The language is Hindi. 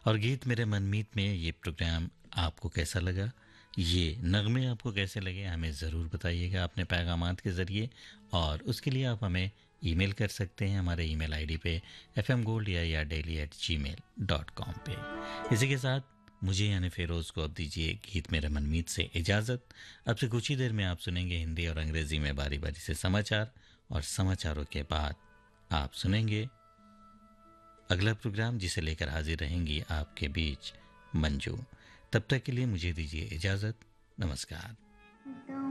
और गीत मेरे मनमीत में ये प्रोग्राम आपको कैसा लगा, ये नगमे आपको कैसे लगे, हमें ज़रूर बताइएगा अपने पैगामात के ज़रिए। और उसके लिए आप हमें ईमेल कर सकते हैं हमारे ईमेल आईडी पे fmgold@daily@gmail.com पे। इसी के साथ मुझे यानी फिरोज़ को अब दीजिए गीत मेरे मनमीत से इजाज़त। अब से कुछ ही देर में आप सुनेंगे हिंदी और अंग्रेज़ी में बारी बारी से समाचार, और समाचारों के बाद आप सुनेंगे अगला प्रोग्राम जिसे लेकर हाजिर रहेंगी आपके बीच मंजू। तब तक के लिए मुझे दीजिए इजाज़त। नमस्कार।